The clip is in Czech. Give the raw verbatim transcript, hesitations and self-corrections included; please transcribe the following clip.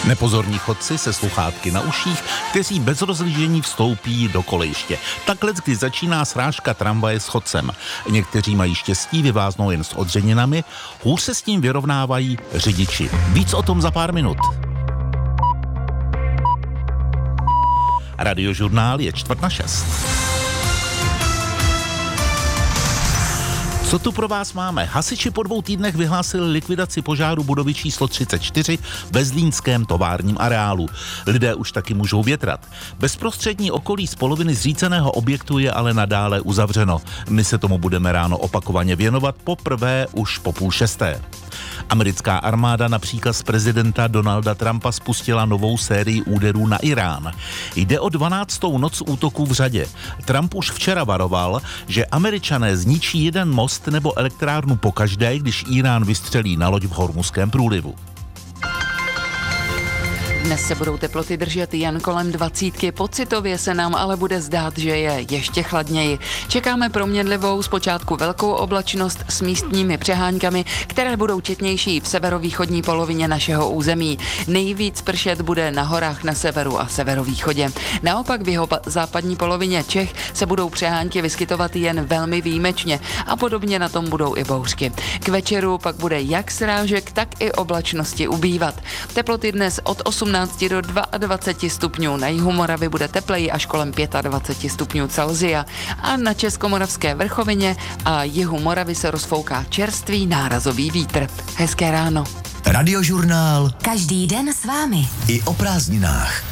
Nepozorní chodci se sluchátky na uších, kteří bez rozlížení vstoupí do kolejiště. Takhle, kdy začíná srážka tramvaje s chodcem. Někteří mají štěstí, vyváznou jen s odřeninami, hůř se s tím vyrovnávají řidiči. Víc o tom za pár minut. Radiožurnál je čtvrt na šest. Co tu pro vás máme? Hasiči po dvou týdnech vyhlásili likvidaci požáru budovy číslo třicet čtyři ve zlínském továrním areálu. Lidé už taky můžou větrat. Bezprostřední okolí z poloviny zříceného objektu je ale nadále uzavřeno. My se tomu budeme ráno opakovaně věnovat, poprvé už po půl šesté. Americká armáda na příkaz prezidenta Donalda Trumpa spustila novou sérii úderů na Irán. Jde o dvanáctou noc útoků v řadě. Trump už včera varoval, že Američané zničí jeden most nebo elektrárnu pokaždé, když Irán vystřelí na loď v Hormuzském průlivu. Dnes se budou teploty držet jen kolem dvacítky, pocitově se nám ale bude zdát, že je ještě chladněji. Čekáme proměnlivou, zpočátku velkou oblačnost s místními přeháňkami, které budou četnější v severovýchodní polovině našeho území. Nejvíc pršet bude na horách na severu a severovýchodě. Naopak v jeho západní polovině Čech se budou přehánky vyskytovat jen velmi výjimečně a podobně na tom budou i bouřky. K večeru pak bude jak srážek, tak i oblačnosti ubývat. Teploty dnes od osmnácti do dvaceti dvou stupňů. Na jihu Moravy bude tepleji až kolem dvacet pět stupňů Celsia a na Českomoravské vrchovině a jihu Moravy se rozfouká čerstvý nárazový vítr. Hezké ráno. Radiožurnál. Každý den s vámi. I o prázdninách.